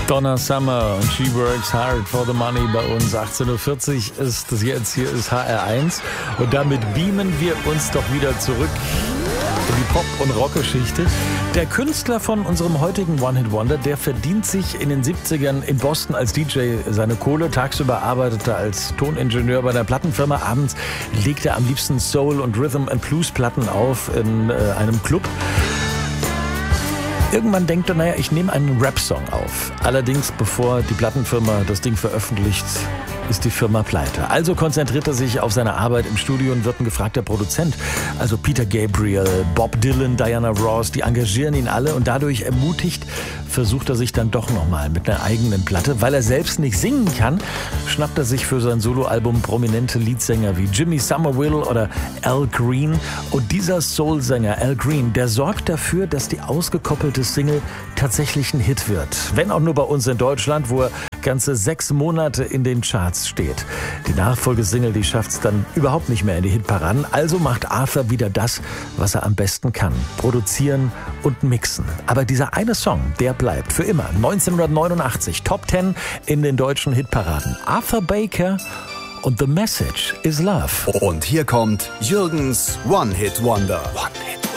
Donna Summer und She Works Hard for the Money bei uns. 18.40 Uhr ist es jetzt. Hier ist HR1. Und damit beamen wir uns doch wieder zurück in die Pop- und Rockgeschichte. Der Künstler von unserem heutigen One-Hit-Wonder, der verdient sich in den 70ern in Boston als DJ seine Kohle. Tagsüber arbeitet er als Toningenieur bei einer Plattenfirma. Abends legt er am liebsten Soul- und Rhythm-and-Blues-Platten auf in einem Club. Irgendwann denkt er, naja, ich nehme einen Rap-Song auf. Allerdings, bevor die Plattenfirma das Ding veröffentlicht, ist die Firma pleite. Also konzentriert er sich auf seine Arbeit im Studio und wird ein gefragter Produzent. Also Peter Gabriel, Bob Dylan, Diana Ross, die engagieren ihn alle und dadurch ermutigt, versucht er sich dann doch nochmal mit einer eigenen Platte. Weil er selbst nicht singen kann, schnappt er sich für sein Soloalbum prominente Leadsänger wie Jimmy Somerville oder Al Green. Und dieser Soul-Sänger Al Green, der sorgt dafür, dass die ausgekoppelte Single tatsächlich ein Hit wird. Wenn auch nur bei uns in Deutschland, wo er ganze 6 Monate in den Charts steht. Die Nachfolgesingle, die schafft es dann überhaupt nicht mehr in die Hitparaden. Also macht Arthur wieder das, was er am besten kann. Produzieren und mixen. Aber dieser eine Song, der bleibt für immer. 1989, Top 10 in den deutschen Hitparaden. Arthur Baker und The Message is Love. Und hier kommt Jürgens One-Hit-Wonder.